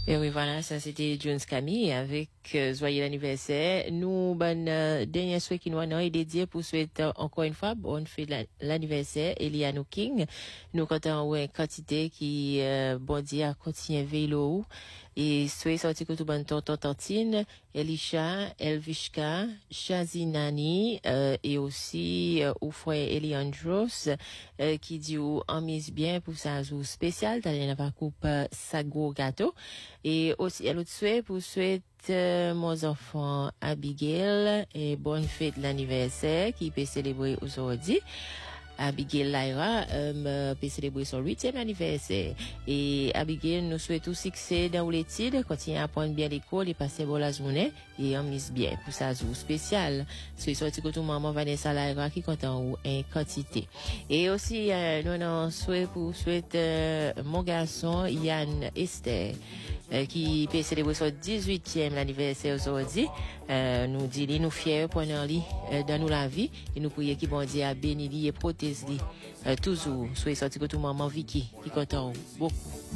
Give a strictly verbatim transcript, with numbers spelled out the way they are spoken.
Et oui, voilà, ça c'était Jones Camille avec euh, Joyeux anniversaire. Nous, ben, euh, dernier souhait qui nous a est dédié pour souhaiter euh, encore une fois bonne fête de l'anniversaire, Eliano King. Nous comptons une quantité qui, euh, bon Dieu, a continué vélo. Et souhait sorti que tout bon tonton Tantine, Elisha, Elvishka, Shazinani, euh, et aussi, euh, au frère Eliandros, euh, qui dit ou en mise bien pour sa jour spécial, t'as n'a pas coupe euh, sa gros gâteau. Et aussi, à l'autre souhait, pour souhaiter euh, mon enfant Abigail et bonne fête de l'anniversaire qui peut célébrer aujourd'hui. Abigail Lyra euh, peut célébrer son huitième anniversaire. Et Abigail nous souhaite tout succès dans l'étude, continuer à apprendre bien l'école et passer bon la journée et en mise bien pour sa jour spéciale. C'est sorti que tout maman Vanessa Lyra qui compte en haut en quantité. Et aussi, euh, nous avons souhait pour souhaiter euh, mon garçon Yann Esther euh, qui peut célébrer son dix-huitième anniversaire aujourd'hui. Euh, nous dit, nous fiers pour nous euh, dans nous la vie et nous prions qui bon Dieu a béni et protège euh, toujours. Soyez sorti que tout maman Vicky qui compte en haut beaucoup.